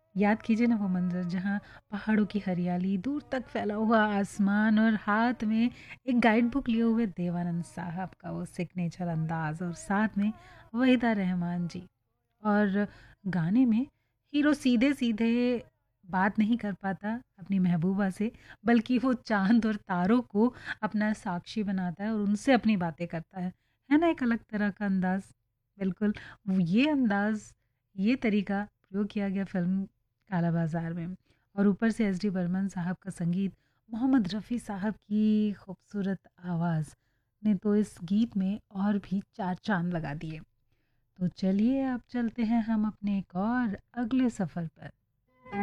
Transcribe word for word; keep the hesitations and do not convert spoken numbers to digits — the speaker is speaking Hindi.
याद कीजिए ना वो मंज़र जहाँ पहाड़ों की हरियाली, दूर तक फैला हुआ आसमान और हाथ में एक गाइड बुक लिए हुए देवानंद साहब का वो सिग्नेचर अंदाज़ और साथ में वहीदा रहमान जी। और गाने में हीरो सीधे-सीधे बात नहीं कर पाता अपनी महबूबा से, बल्कि वो चाँद और तारों को अपना साक्षी बनाता है और उनसे अपनी बातें करता है। है ना एक अलग तरह का अंदाज़? बिल्कुल, वो ये अंदाज़, ये तरीका प्रयोग किया गया फ़िल्म काला बाज़ार में। और ऊपर से एस डी बर्मन साहब का संगीत, मोहम्मद रफ़ी साहब की खूबसूरत आवाज़ ने तो इस गीत में और भी चार चाँद लगा दिए। तो चलिए अब चलते हैं हम अपने एक और अगले सफ़र पर।